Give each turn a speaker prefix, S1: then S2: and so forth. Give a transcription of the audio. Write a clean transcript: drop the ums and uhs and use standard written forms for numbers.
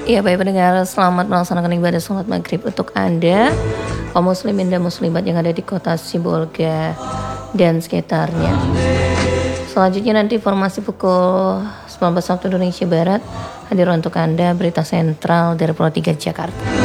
S1: Ya baik pendengar, selamat melaksanakan ibadah sholat maghrib untuk Anda, kaum muslimin dan muslimat yang ada di kota Sibolga dan sekitarnya. Selanjutnya nanti informasi pukul 19 waktu Indonesia Barat hadir untuk Anda berita sentral dari Pulau 3 Jakarta.